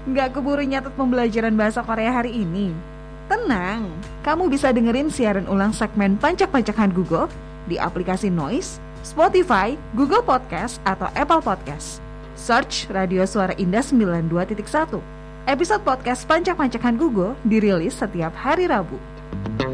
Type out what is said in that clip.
Nggak keburu nyatet pembelajaran bahasa Korea hari ini? Tenang, kamu bisa dengerin siaran ulang segmen Pancak-Pancakan Google di aplikasi Noise, Spotify, Google Podcast, atau Apple Podcast. Search Radio Suara Indah 92.1. Episode podcast Pancak-Pancakan Google dirilis setiap hari Rabu.